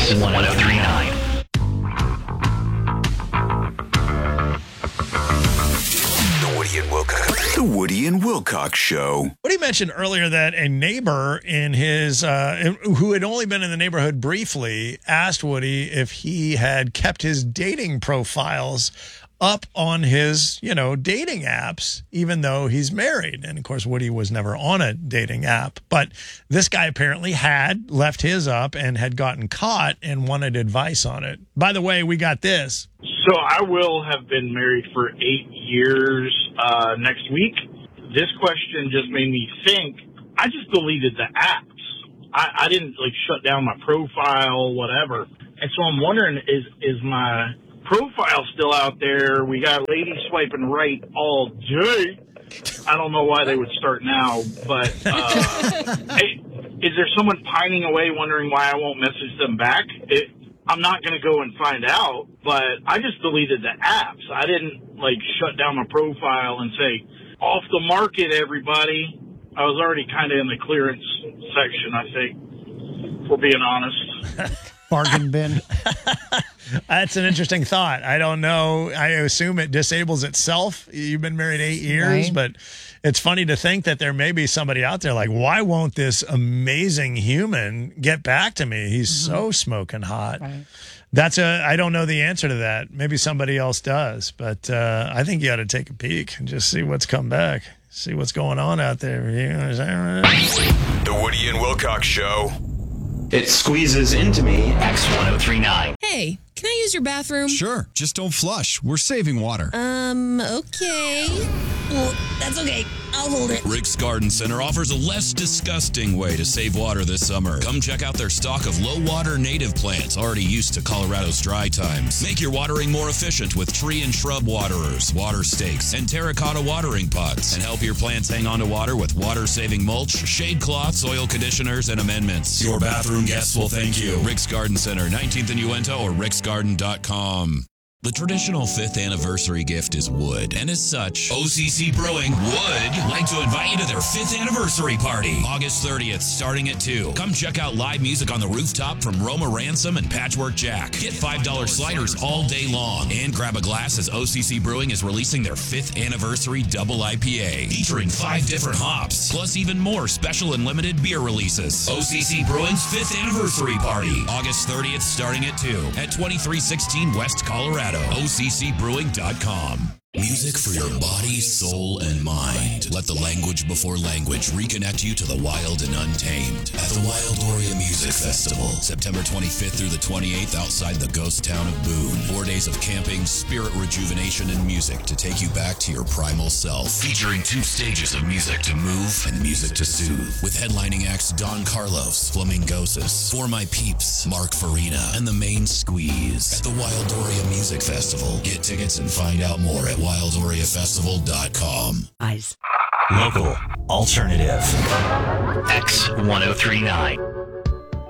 X1039. The Woody and Wilcox Show. Woody mentioned earlier that a neighbor in his, who had only been in the neighborhood briefly, asked Woody if he had kept his dating profiles up on his, dating apps, even though he's married. And of course, Woody was never on a dating app. But this guy apparently had left his up and had gotten caught and wanted advice on it. By the way, we got this. So I will have been married for 8 years next week. This question just made me think. I just deleted the apps. I didn't shut down my profile, whatever. And so I'm wondering, is my profile still out there? We got ladies swiping right all day. I don't know why they would start now, but hey, is there someone pining away wondering why I won't message them back? I'm not going to go and find out, but I just deleted the apps. I didn't shut down my profile and say, off the market, everybody. I was already kind of in the clearance section, I think, if we're being honest. Bargain bin. That's an interesting thought. I don't know. I assume it disables itself. You've been married 8 years, right. But it's funny to think that there may be somebody out there like, why won't this amazing human get back to me? He's so smoking hot. Right. I don't know the answer to that. Maybe somebody else does, but I think you ought to take a peek and just see what's come back. See what's going on out there. The Woody and Wilcox Show. It squeezes into me. X1039. Hey, can I use your bathroom? Sure, just don't flush. We're saving water. Okay. Well, that's okay. I'll hold it. Rick's Garden Center offers a less disgusting way to save water this summer. Come check out their stock of low-water native plants already used to Colorado's dry times. Make your watering more efficient with tree and shrub waterers, water stakes, and terracotta watering pots. And help your plants hang on to water with water-saving mulch, shade cloths, oil conditioners, and amendments. Your bathroom guests will thank you. Rick's Garden Center, 19th and Uinta, or ricksgarden.com. The traditional 5th anniversary gift is wood, and as such, OCC Brewing would like to invite you to their 5th anniversary party, August 30th, starting at 2. Come check out live music on the rooftop from Roma Ransom and Patchwork Jack. Get $5 sliders all day long, and grab a glass as OCC Brewing is releasing their 5th anniversary double IPA, featuring 5 different hops, plus even more special and limited beer releases. OCC Brewing's 5th anniversary party, August 30th, starting at 2 at 2316 West Colorado. OCCbrewing.com. Music for your body, soul, and mind. Let the language before language reconnect you to the wild and untamed at the Wildoria Music Festival, September 25th through the 28th outside the ghost town of Boone. 4 days of camping, spirit rejuvenation, and music to take you back to your primal self. Featuring 2 stages of music to move and music to soothe. With headlining acts Don Carlos, Flamingosis, For My Peeps, Mark Farina, and The Main Squeeze. At the Wildoria Music Festival. Get tickets and find out more at WildoriaFestival.com. Local. Alternative. X1039.